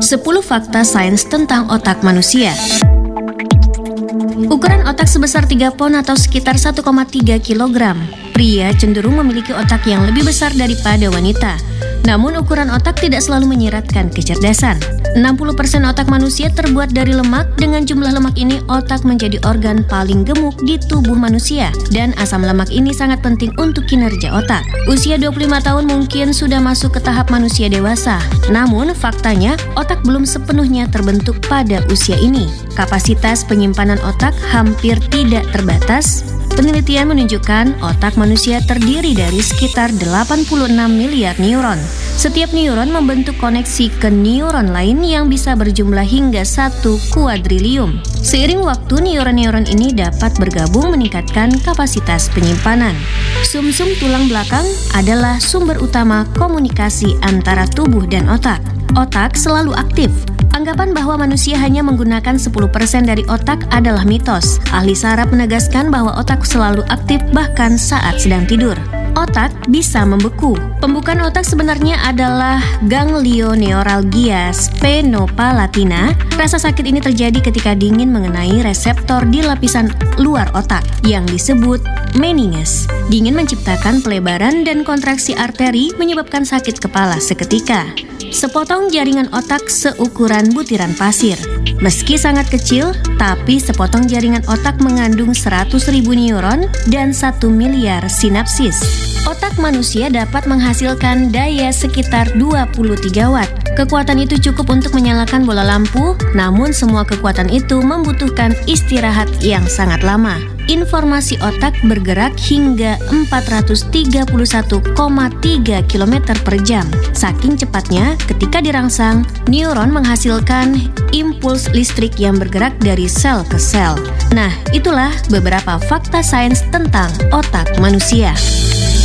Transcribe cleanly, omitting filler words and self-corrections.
10 fakta sains tentang otak manusia. Ukuran otak sebesar 3 pon atau sekitar 1,3 kg. Pria cenderung memiliki otak yang lebih besar daripada wanita. Namun ukuran otak tidak selalu menyiratkan kecerdasan. 60% otak manusia terbuat dari lemak. Dengan jumlah lemak ini, otak menjadi organ paling gemuk di tubuh manusia. Dan asam lemak ini sangat penting untuk kinerja otak. Usia 25 tahun mungkin sudah masuk ke tahap manusia dewasa. Namun, faktanya, otak belum sepenuhnya terbentuk pada usia ini. Kapasitas penyimpanan otak hampir tidak terbatas. Penelitian menunjukkan otak manusia terdiri dari sekitar 86 miliar neuron. Setiap neuron membentuk koneksi ke neuron lain yang bisa berjumlah hingga 1 kuadrilium. Seiring waktu, neuron-neuron ini dapat bergabung meningkatkan kapasitas penyimpanan. Sumsum tulang belakang adalah sumber utama komunikasi antara tubuh dan otak. Otak selalu aktif. Anggapan bahwa manusia hanya menggunakan 10% dari otak adalah mitos. Ahli saraf menegaskan bahwa otak selalu aktif bahkan saat sedang tidur. Otak bisa membeku. Pembukaan otak sebenarnya adalah ganglioneuralgia sphenopalatina. Rasa sakit ini terjadi ketika dingin mengenai reseptor di lapisan luar otak yang disebut meninges. Dingin menciptakan pelebaran dan kontraksi arteri menyebabkan sakit kepala seketika. Sepotong jaringan otak seukuran butiran pasir. Meski sangat kecil, tapi sepotong jaringan otak mengandung 100.000 neuron dan 1 miliar sinapsis. Otak manusia dapat menghasilkan daya sekitar 23 watt. Kekuatan itu cukup untuk menyalakan bola lampu, namun semua kekuatan itu membutuhkan istirahat yang sangat lama. Informasi otak bergerak hingga 431,3 km per jam. Saking cepatnya, ketika dirangsang, neuron menghasilkan impuls listrik yang bergerak dari sel ke sel. Nah, itulah beberapa fakta sains tentang otak manusia.